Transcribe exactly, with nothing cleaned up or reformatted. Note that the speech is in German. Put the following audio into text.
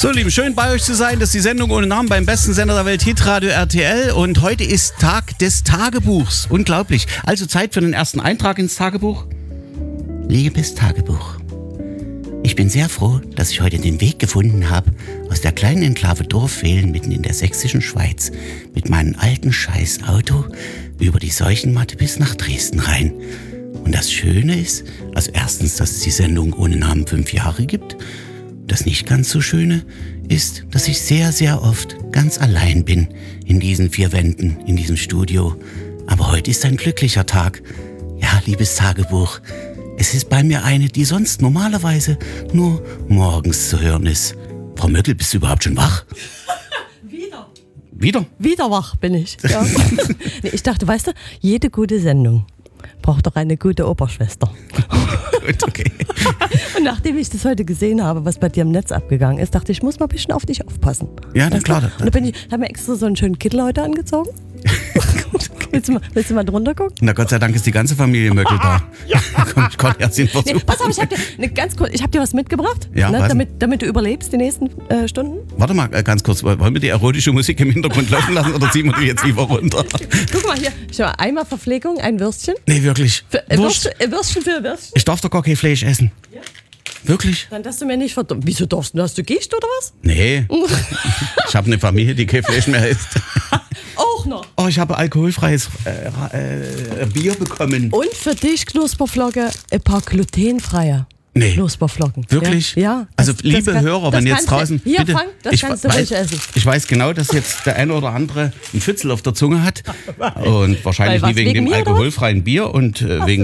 So, lieben, schön bei euch zu sein. Das ist die Sendung ohne Namen beim besten Sender der Welt, Hitradio R T L. Und heute ist Tag des Tagebuchs. Unglaublich. Also Zeit für den ersten Eintrag ins Tagebuch. Liebes Tagebuch. Ich bin sehr froh, dass ich heute den Weg gefunden habe aus der kleinen Enklave Dorfwehlen mitten in der sächsischen Schweiz mit meinem alten Scheißauto über die Seuchenmatte bis nach Dresden rein. Und das Schöne ist, also erstens, dass es die Sendung ohne Namen fünf Jahre gibt. Das nicht ganz so Schöne ist, dass ich sehr, sehr oft ganz allein bin in diesen vier Wänden, in diesem Studio. Aber heute ist ein glücklicher Tag. Ja, liebes Tagebuch, es ist bei mir eine, die sonst normalerweise nur morgens zu hören ist. Frau Möckel, bist du überhaupt schon wach? Wieder. Wieder? Wieder wach bin ich. Ja. Nee, ich dachte, weißt du, jede gute Sendung braucht doch eine gute Oberschwester. Gut, okay. Und nachdem ich das heute gesehen habe, was bei dir im Netz abgegangen ist, dachte ich, ich muss mal ein bisschen auf dich aufpassen. Ja, na klar. Und da bin ich, habe mir extra so einen schönen Kittel heute angezogen. willst, du mal, willst du mal drunter gucken? Na Gott sei Dank ist die ganze Familie Möckel da. Ja. Komm, ich konnte erst den Versuch. Nee, pass auf, ich habe dir, ne, ganz kurz, ich hab dir was mitgebracht, Ja, ne, was? damit, damit du überlebst die nächsten äh, Stunden. Warte mal, äh, ganz kurz. Wollen wir die erotische Musik im Hintergrund laufen lassen oder ziehen wir die jetzt lieber runter? Guck mal hier, schau mal, einmal Verpflegung, ein Würstchen. Nee, wirklich. Für, äh, Wurst. Würstchen, äh, Würstchen für Würstchen. Ich darf doch gar kein Fleisch essen. Ja. Wirklich? Dann darfst du mir nicht verdammt. Wieso darfst du? Hast du Gicht oder was? Nee. Ich habe eine Familie, die kein Fleisch mehr isst. Auch noch. Oh, ich habe alkoholfreies äh, äh, Bier bekommen. Und für dich, Knusperflocke, ein paar glutenfreie Nee. Knusperflocken. Wirklich? Ja. ja Also das, liebe das kann, Hörer, das wenn jetzt kannst du- draußen... Hier, bitte, Frank, das ich kannst du weiß, ruhig essen. Ich weiß genau, dass jetzt der eine oder andere einen Pfützel auf der Zunge hat. Und wahrscheinlich Weil was, nie wegen, wegen dem mir, oder? alkoholfreien Bier und äh, wegen